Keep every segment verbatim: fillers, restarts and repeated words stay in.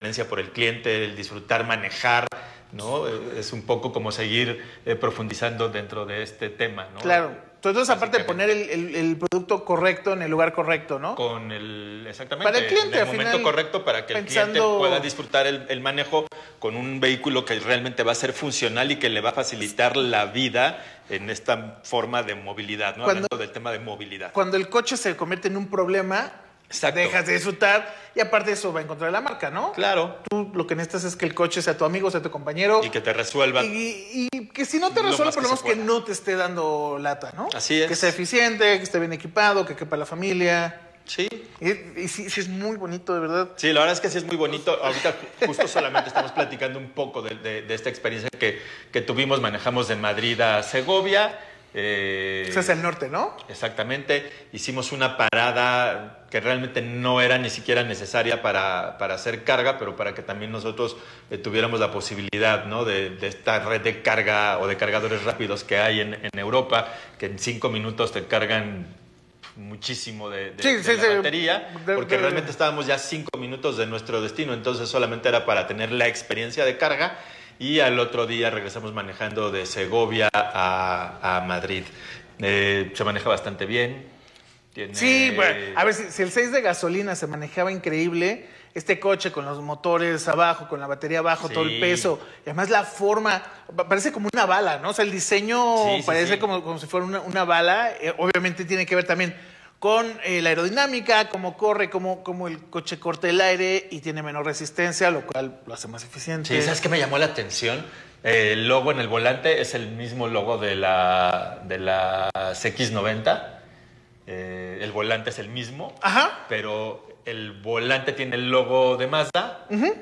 preferencia por el cliente, el disfrutar manejar, ¿no? Es un poco como seguir eh, profundizando dentro de este tema, ¿no? Claro. Entonces, aparte de poner el, el, el producto correcto en el lugar correcto, ¿no? Con el, exactamente, para el cliente, en el momento final, correcto para que pensando... el cliente pueda disfrutar el, el manejo con un vehículo que realmente va a ser funcional y que le va a facilitar la vida en esta forma de movilidad, ¿no? Cuando, Hablando del tema de movilidad. Cuando el coche se convierte en un problema, exacto, dejas de disfrutar y aparte eso va a encontrar la marca, ¿no? Claro. Tú lo que necesitas es que el coche sea tu amigo, sea tu compañero. Y que te resuelva. Y, y que si no te resuelve, por lo menos que, que no te esté dando lata, ¿no? Así es. Que sea eficiente, que esté bien equipado, que quepa la familia. Sí. Y, y sí, sí es muy bonito, de verdad. Sí, la verdad es que sí es muy bonito. Ahorita justo solamente estamos platicando un poco de, de, de esta experiencia que, que tuvimos. Manejamos de Madrid a Segovia. Eh, Eso es el norte, ¿no? Exactamente. Hicimos una parada que realmente no era ni siquiera necesaria para, para hacer carga, pero para que también nosotros eh, tuviéramos la posibilidad, ¿no? de, de esta red de carga o de cargadores rápidos que hay en, en Europa, que en cinco minutos te cargan muchísimo de, de, sí, de sí, la sí. batería, porque de, realmente estábamos ya cinco minutos de nuestro destino, entonces solamente era para tener la experiencia de carga. Y al otro día regresamos manejando de Segovia a, a Madrid. Eh, se maneja bastante bien. Tiene... Sí, bueno, a ver, si, si el seis de gasolina se manejaba increíble, este coche con los motores abajo, con la batería abajo, sí. todo el peso, y además la forma, parece como una bala, ¿no? O sea, el diseño sí, sí, parece sí. Como, como si fuera una, una bala. Eh, obviamente tiene que ver también con eh, la aerodinámica, cómo corre, cómo, cómo el coche corta el aire y tiene menor resistencia, lo cual lo hace más eficiente. Sí, ¿sabes qué me llamó la atención? Eh, el logo en el volante es el mismo logo de la, de la C X noventa. Eh, el volante es el mismo, ajá, pero el volante tiene el logo de Mazda. Uh-huh.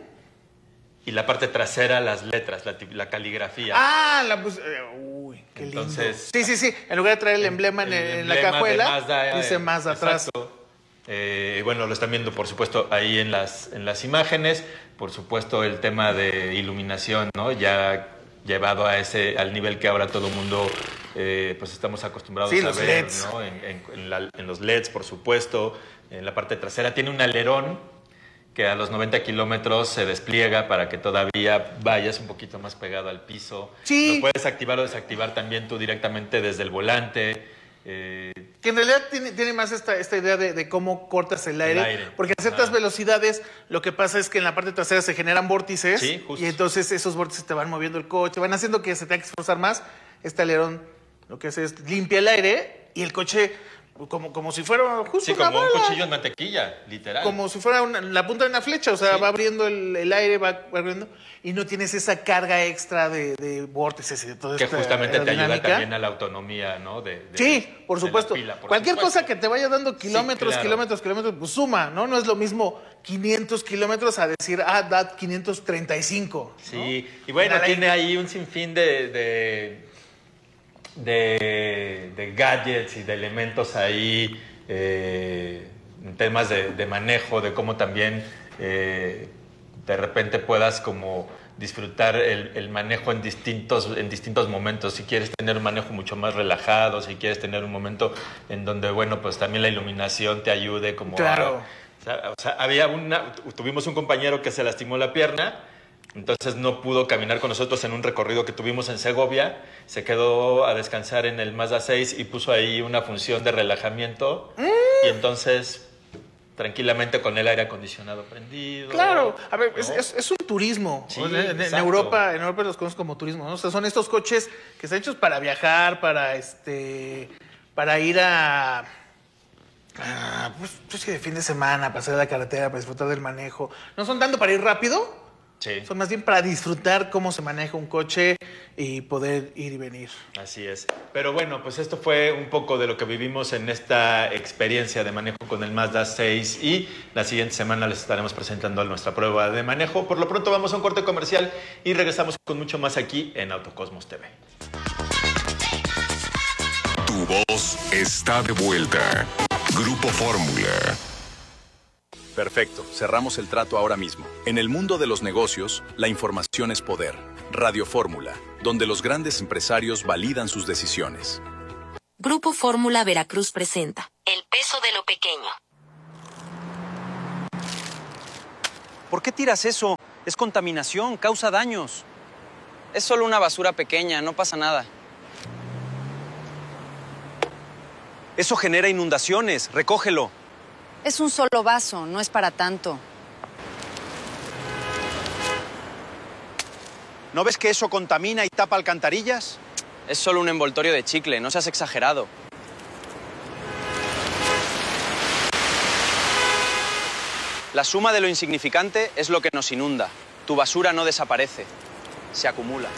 Y la parte trasera, las letras, la, la caligrafía. Ah, la pues, eh, uy, qué Entonces, lindo. Sí, sí, sí. En lugar de traer el emblema en, el, en emblema la cajuela, Mazda, dice eh, Mazda atrás. Eh, bueno, lo están viendo, por supuesto, ahí en las, en las imágenes. Por supuesto, el tema de iluminación, ¿no? Ya llevado a ese, al nivel que ahora todo el mundo, eh, pues estamos acostumbrados sí, a los ver, L E Ds. ¿no? En, en, en, la, en los L E Ds, por supuesto. En la parte trasera tiene un alerón que a los noventa kilómetros se despliega para que todavía vayas un poquito más pegado al piso. Sí. Lo puedes activar o desactivar también tú directamente desde el volante. Eh, que en realidad tiene, tiene más esta, esta idea de, de cómo cortas el aire, el aire. porque a ciertas ah. velocidades lo que pasa es que en la parte trasera se generan vórtices, sí, y entonces esos vórtices te van moviendo el coche, van haciendo que se tenga que esforzar más. Este alerón lo que hace es limpia el aire y el coche... Como, como si fuera justo sí, una como bola. un cuchillo en mantequilla, literal. Como si fuera una, la punta de una flecha, o sea, sí. va abriendo el, el aire, va, va abriendo, y no tienes esa carga extra de, de vórtices y de todo esto. Que justamente te ayuda también a la autonomía, ¿no? De, de, sí, por supuesto. Pila, por Cualquier supuesto. cosa que te vaya dando kilómetros, sí, claro. kilómetros, kilómetros, pues suma, ¿no? No es lo mismo quinientos kilómetros a decir, ah, da quinientos treinta y cinco. ¿no? Sí, y bueno, Mira, tiene ahí un sinfín de... de... De, de gadgets y de elementos ahí, eh, en temas de, de manejo, de cómo también eh, de repente puedas como disfrutar el, el manejo en distintos, en distintos momentos. Si quieres tener un manejo mucho más relajado, si quieres tener un momento en donde, bueno, pues también la iluminación te ayude como claro. a, o sea, o sea, había una, tuvimos un compañero que se lastimó la pierna. Entonces no pudo caminar con nosotros en un recorrido que tuvimos en Segovia. Se quedó a descansar en el Mazda seis y puso ahí una función de relajamiento. Mm. Y entonces, tranquilamente con el aire acondicionado prendido. Claro, a ver, ¿no? es, es, es un turismo. Sí, en, en Europa, en Europa los conocen como turismo, ¿no? O sea, son estos coches que están hechos para viajar, para este, para ir a... Ah, pues, pues que de fin de semana, pasar a la carretera, para disfrutar del manejo. No son tanto para ir rápido. Sí. Son más bien para disfrutar cómo se maneja un coche y poder ir y venir. Así es. Pero bueno, pues esto fue un poco de lo que vivimos en esta experiencia de manejo con el Mazda seis y la siguiente semana les estaremos presentando nuestra prueba de manejo. Por lo pronto vamos a un corte comercial y regresamos con mucho más aquí en Autocosmos T V. Tu voz está de vuelta. Grupo Fórmula. Perfecto, cerramos el trato ahora mismo. En el mundo de los negocios, la información es poder. Radio Fórmula, donde los grandes empresarios validan sus decisiones. Grupo Fórmula Veracruz presenta El peso de lo pequeño. ¿Por qué tiras eso? Es contaminación, causa daños. Es solo una basura pequeña, no pasa nada. Eso genera inundaciones, recógelo. Es un solo vaso, no es para tanto. ¿No ves que eso contamina y tapa alcantarillas? Es solo un envoltorio de chicle, no seas exagerado. La suma de lo insignificante es lo que nos inunda. Tu basura no desaparece, se acumula.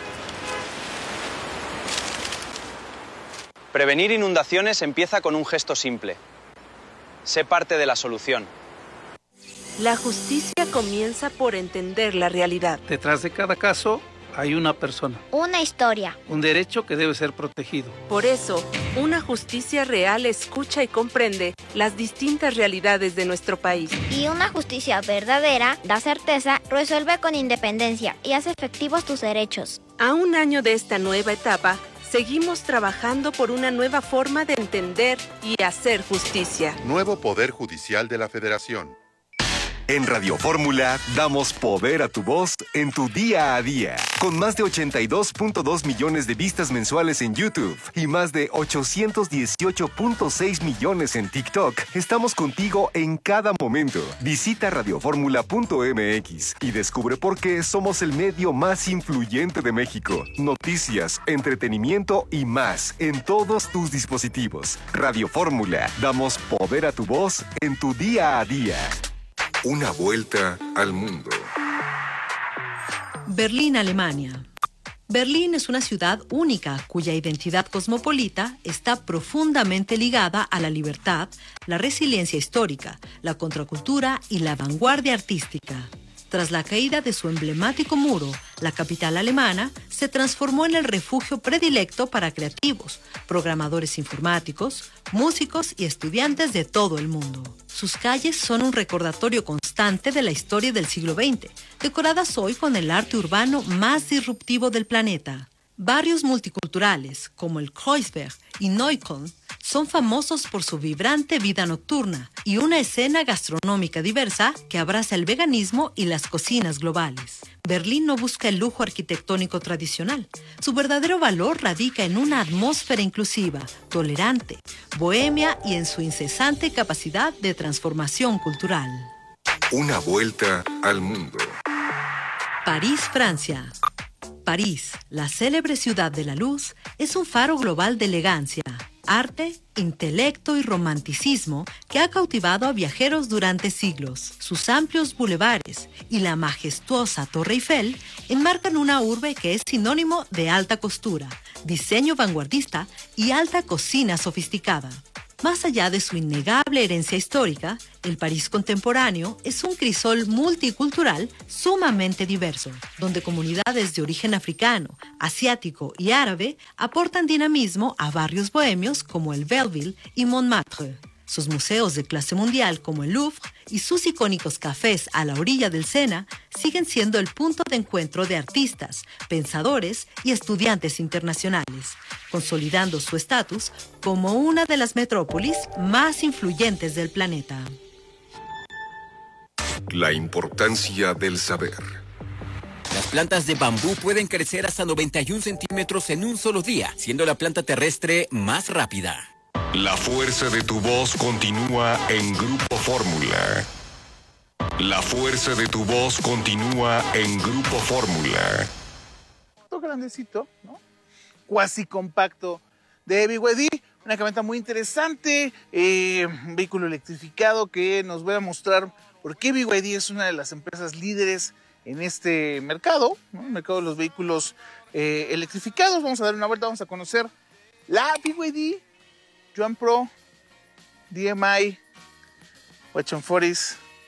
Prevenir inundaciones empieza con un gesto simple. Sé parte de la solución. La justicia comienza por entender la realidad. Detrás de cada caso hay una persona. Una historia. Un derecho que debe ser protegido. Por eso, una justicia real escucha y comprende las distintas realidades de nuestro país. Y una justicia verdadera da certeza, resuelve con independencia y hace efectivos tus derechos. A un año de esta nueva etapa, seguimos trabajando por una nueva forma de entender y hacer justicia. Nuevo Poder Judicial de la Federación. En Radio Fórmula damos poder a tu voz en tu día a día. Con más de ochenta y dos punto dos millones de vistas mensuales en YouTube y más de ochocientos dieciocho punto seis millones en TikTok, estamos contigo en cada momento. Visita radioformula punto m x y descubre por qué somos el medio más influyente de México. Noticias, entretenimiento y más en todos tus dispositivos. Radio Fórmula, damos poder a tu voz en tu día a día. Una vuelta al mundo. Berlín, Alemania. Berlín es una ciudad única cuya identidad cosmopolita está profundamente ligada a la libertad, la resiliencia histórica, la contracultura y la vanguardia artística. Tras la caída de su emblemático muro, la capital alemana se transformó en el refugio predilecto para creativos, programadores informáticos, músicos y estudiantes de todo el mundo. Sus calles son un recordatorio constante de la historia del siglo veinte, decoradas hoy con el arte urbano más disruptivo del planeta. Barrios multiculturales, como el Kreuzberg y Neukölln, son famosos por su vibrante vida nocturna y una escena gastronómica diversa que abraza el veganismo y las cocinas globales. Berlín no busca el lujo arquitectónico tradicional. Su verdadero valor radica en una atmósfera inclusiva, tolerante, bohemia y en su incesante capacidad de transformación cultural. Una vuelta al mundo. París, Francia. París, la célebre ciudad de la luz, es un faro global de elegancia, arte, intelecto y romanticismo que ha cautivado a viajeros durante siglos. Sus amplios bulevares y la majestuosa Torre Eiffel enmarcan una urbe que es sinónimo de alta costura, diseño vanguardista y alta cocina sofisticada. Más allá de su innegable herencia histórica, el París contemporáneo es un crisol multicultural sumamente diverso, donde comunidades de origen africano, asiático y árabe aportan dinamismo a barrios bohemios como el Belleville y Montmartre. Sus museos de clase mundial como el Louvre y sus icónicos cafés a la orilla del Sena siguen siendo el punto de encuentro de artistas, pensadores y estudiantes internacionales, consolidando su estatus como una de las metrópolis más influyentes del planeta. La importancia del saber. Las plantas de bambú pueden crecer hasta noventa y un centímetros en un solo día, siendo la planta terrestre más rápida. La fuerza de tu voz continúa en Grupo Fórmula. La fuerza de tu voz continúa en Grupo Fórmula. Un grandecito, ¿no? Cuasi compacto de B Y D, una camioneta muy interesante, eh, un vehículo electrificado que nos va a mostrar por qué B Y D es una de las empresas líderes en este mercado, ¿no? El mercado de los vehículos eh, electrificados. Vamos a dar una vuelta, vamos a conocer la B Y D Yuan Pro, D M I, ochocientos cuarenta.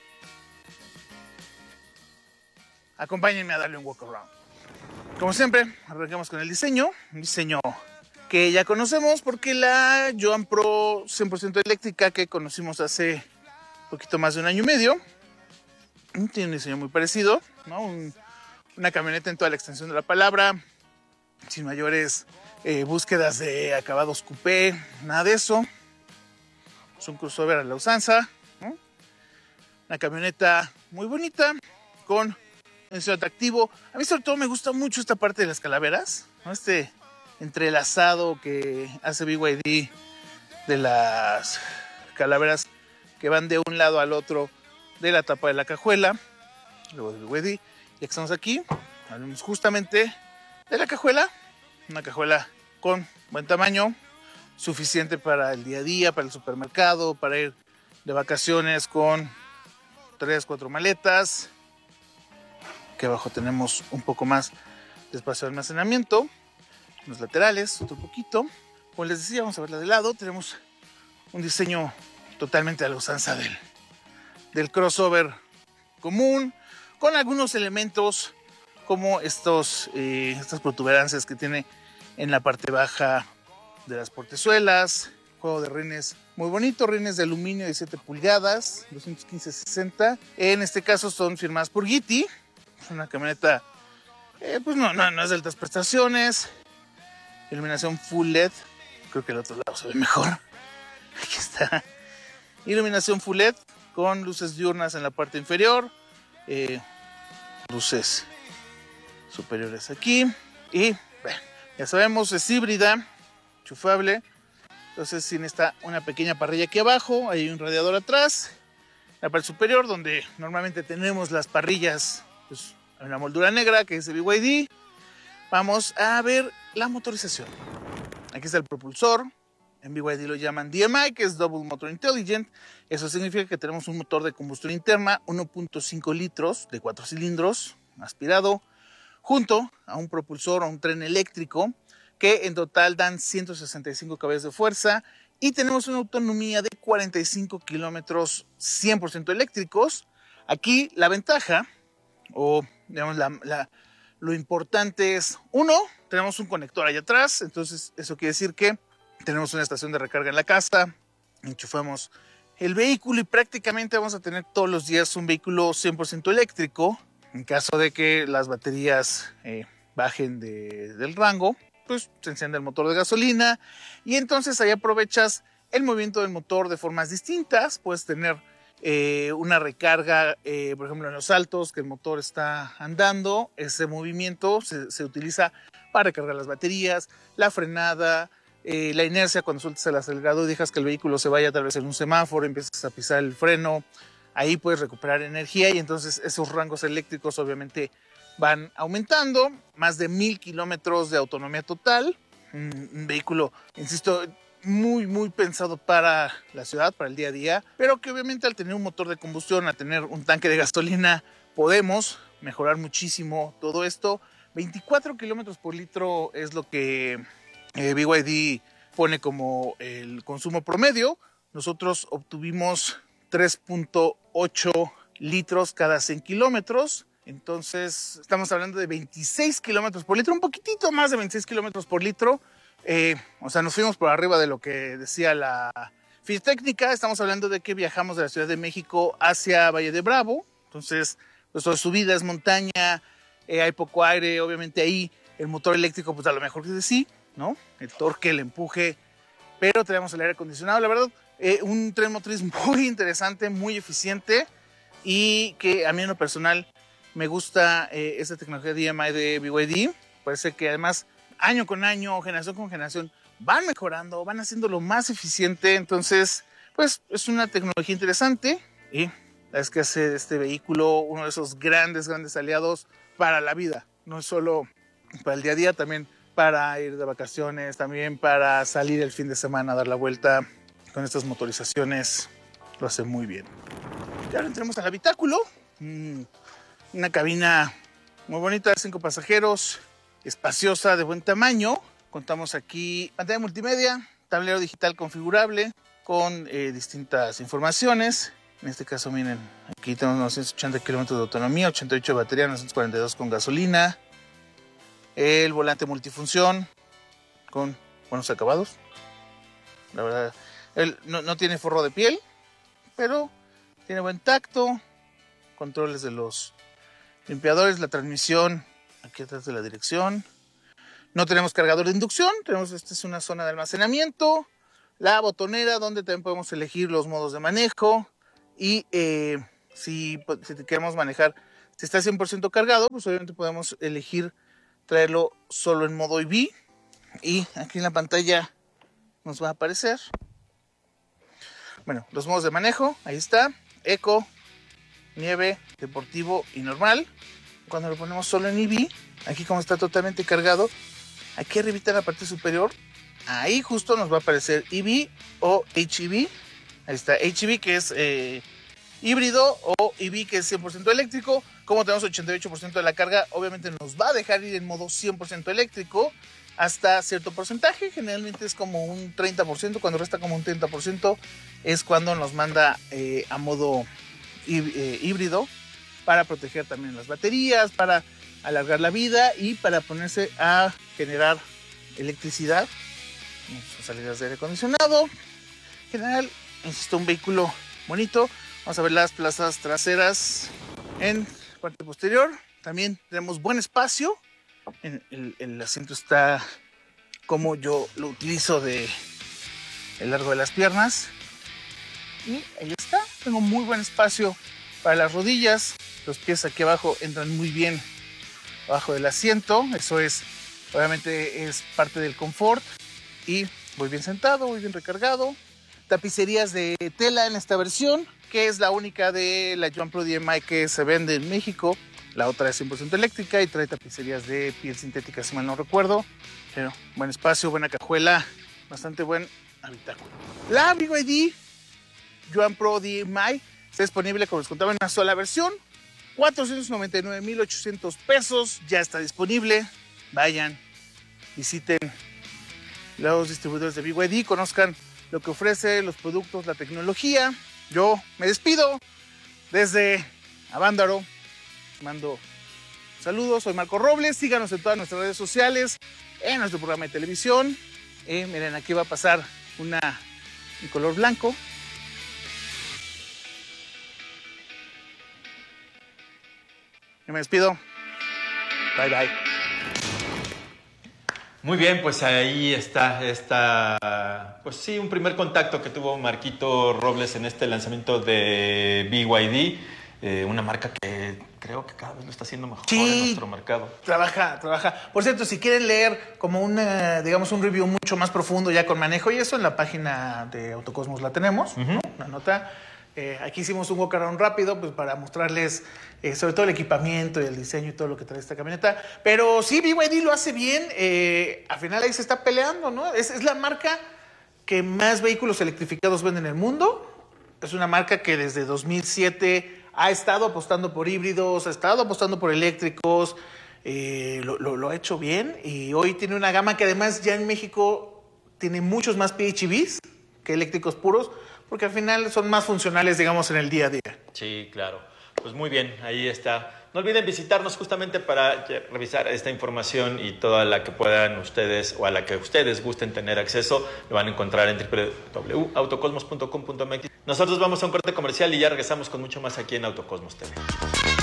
Acompáñenme a darle un walk around. Como siempre, arrancamos con el diseño, un diseño que ya conocemos porque la Yuan Pro cien por ciento eléctrica que conocimos hace un poquito más de un año y medio, tiene un diseño muy parecido, ¿no? Un, una camioneta en toda la extensión de la palabra, sin mayores eh, búsquedas de acabados coupé, nada de eso. Es un crossover a la usanza, ¿no? Una camioneta muy bonita, con un diseño atractivo. A mí sobre todo me gusta mucho esta parte de las calaveras, ¿no? Este entrelazado que hace B Y D de las calaveras que van de un lado al otro de la tapa de la cajuela. Luego de B Y D. Ya que estamos aquí, hablamos justamente de la cajuela. Una cajuela con buen tamaño, suficiente para el día a día, para el supermercado, para ir de vacaciones con tres, cuatro maletas. Aquí abajo tenemos un poco más de espacio de almacenamiento. Los laterales, otro poquito. Como les decía, vamos a verla de lado. Tenemos un diseño totalmente a la usanza del, del crossover común, con algunos elementos como estos, eh, estas protuberancias que tiene en la parte baja de las portezuelas. Juego de rines muy bonito, rines de aluminio de siete pulgadas, doscientos quince sesenta. En este caso son firmadas por Gitti. Es una camioneta, eh, pues no, no, no es de altas prestaciones. Iluminación full L E D. Creo que el otro lado se ve mejor. Aquí está. Iluminación full L E D con luces diurnas en la parte inferior. Eh, luces superiores aquí. Y bueno, ya sabemos, es híbrida, enchufable. Entonces tiene esta una pequeña parrilla aquí abajo. Hay un radiador atrás. La parte superior, donde normalmente tenemos las parrillas, pues, en una moldura negra que es de B Y D. Vamos a ver la motorización. Aquí está el propulsor. En B Y D lo llaman D M I, que es Double Motor Intelligent. Eso significa que tenemos un motor de combustión interna, uno punto cinco litros de cuatro cilindros, aspirado, junto a un propulsor o un tren eléctrico, que en total dan ciento sesenta y cinco caballos de fuerza. Y tenemos una autonomía de cuarenta y cinco kilómetros cien por ciento eléctricos. Aquí la ventaja, o digamos la... la Lo importante es, uno, tenemos un conector allá atrás, entonces eso quiere decir que tenemos una estación de recarga en la casa, enchufamos el vehículo y prácticamente vamos a tener todos los días un vehículo cien por ciento eléctrico. En caso de que las baterías eh, bajen de, del rango, pues se enciende el motor de gasolina y entonces ahí aprovechas el movimiento del motor de formas distintas. Puedes tener Eh, una recarga, eh, por ejemplo, en los saltos, que el motor está andando. Ese movimiento se, se utiliza para recargar las baterías, la frenada, eh, la inercia cuando sueltas el acelerador y dejas que el vehículo se vaya tal vez en un semáforo, empiezas a pisar el freno. Ahí puedes recuperar energía y entonces esos rangos eléctricos obviamente van aumentando. Más de mil kilómetros de autonomía total. Un, un vehículo, insisto, muy, muy pensado para la ciudad, para el día a día, pero que obviamente al tener un motor de combustión, al tener un tanque de gasolina, podemos mejorar muchísimo todo esto. veinticuatro kilómetros por litro es lo que eh, B Y D pone como el consumo promedio. Nosotros obtuvimos tres punto ocho litros cada cien kilómetros. Entonces estamos hablando de veintiséis kilómetros por litro, un poquitito más de veintiséis kilómetros por litro. Eh, o sea, nos fuimos por arriba de lo que decía la ficha técnica. Estamos hablando de que viajamos de la Ciudad de México hacia Valle de Bravo. Entonces, pues su subida es montaña, eh, hay poco aire. Obviamente ahí el motor eléctrico, pues a lo mejor que sí, ¿no? El torque, el empuje, pero tenemos el aire acondicionado. La verdad, eh, un tren motriz muy interesante, muy eficiente y que a mí en lo personal me gusta eh, esta tecnología D M I de B Y D. Parece que además año con año, generación con generación, van mejorando, van haciéndolo más eficiente. Entonces, pues es una tecnología interesante y es que hace de este vehículo uno de esos grandes, grandes aliados para la vida. No es solo para el día a día, también para ir de vacaciones, también para salir el fin de semana a dar la vuelta. Con estas motorizaciones lo hace muy bien. Y ahora entremos al habitáculo. Mm, una cabina muy bonita de cinco pasajeros, espaciosa, de buen tamaño. Contamos aquí pantalla multimedia, tablero digital configurable con eh, distintas informaciones. En este caso, miren, aquí tenemos novecientos ochenta kilómetros de autonomía, ochenta y ocho de batería, novecientos cuarenta y dos con gasolina. El volante multifunción con buenos acabados. La verdad, él no, no tiene forro de piel, pero tiene buen tacto. Controles de los limpiadores, la transmisión aquí atrás de la dirección. No tenemos cargador de inducción, tenemos, esta es una zona de almacenamiento, la botonera donde también podemos elegir los modos de manejo y eh, si, si queremos manejar Si está cien por ciento cargado, pues obviamente podemos elegir traerlo solo en modo E V. Y aquí en la pantalla nos va a aparecer, bueno, los modos de manejo. Ahí está, Eco, Nieve, Deportivo y Normal. Cuando lo ponemos solo en E V, aquí como está totalmente cargado, aquí arribita en la parte superior, ahí justo nos va a aparecer E V o H E V. Ahí está, H E V que es eh, híbrido, o E V que es cien por ciento eléctrico. Como tenemos ochenta y ocho por ciento de la carga, obviamente nos va a dejar ir en modo cien por ciento eléctrico hasta cierto porcentaje. Generalmente es como un treinta por ciento. Cuando resta como un treinta por ciento es cuando nos manda eh, a modo eh, híbrido, para proteger también las baterías, para alargar la vida y para ponerse a generar electricidad. Sus salidas de aire acondicionado. En general, insisto, un vehículo bonito. Vamos a ver las plazas traseras en parte posterior. También tenemos buen espacio. El, el, el asiento está como yo lo utilizo, de el largo de las piernas. Y ahí está. Tengo muy buen espacio para las rodillas. Los pies aquí abajo entran muy bien abajo del asiento. Eso es, obviamente, es parte del confort. Y voy bien sentado, voy bien recargado. Tapicerías de tela en esta versión, que es la única de la Yuan Pro D M I que se vende en México. La otra es cien por ciento eléctrica y trae tapicerías de piel sintética, si mal no recuerdo. Pero buen espacio, buena cajuela, bastante buen habitáculo. La B Y D Yuan Pro D M I está disponible, como les contaba, en una sola versión. cuatrocientos noventa y nueve mil ochocientos pesos. Ya está disponible. Vayan, visiten los distribuidores de B Y D, conozcan lo que ofrece, los productos, la tecnología. Yo me despido desde Avándaro. Mando saludos, soy Marco Robles. Síganos en todas nuestras redes sociales, en nuestro programa de televisión. Eh, miren, aquí va a pasar una en color blanco. Yo me despido. Bye, bye. Muy bien, pues ahí está, está, pues sí, un primer contacto que tuvo Marquito Robles en este lanzamiento de B Y D, eh, una marca que creo que cada vez lo está haciendo mejor sí, en nuestro mercado. Trabaja, trabaja. Por cierto, si quieren leer como una, digamos, un review mucho más profundo ya con manejo y eso, en la página de Autocosmos la tenemos, uh-huh. ¿no? Una nota. Eh, aquí hicimos un walk-around rápido pues, para mostrarles eh, sobre todo el equipamiento y el diseño y todo lo que trae esta camioneta. Pero sí, B Y D lo hace bien. Eh, al final ahí se está peleando, ¿no? Es, es la marca que más vehículos electrificados vende en el mundo. Es una marca que desde dos mil siete ha estado apostando por híbridos, ha estado apostando por eléctricos. Eh, lo, lo, lo ha hecho bien. Y hoy tiene una gama que además ya en México tiene muchos más P H E Vs que eléctricos puros, porque al final son más funcionales, digamos, en el día a día. Sí, claro. Pues muy bien, ahí está. No olviden visitarnos justamente para revisar esta información y toda la que puedan ustedes o a la que ustedes gusten tener acceso. Lo van a encontrar en doble u doble u doble u punto autocosmos punto com punto m x. Nosotros vamos a un corte comercial y ya regresamos con mucho más aquí en Autocosmos T V.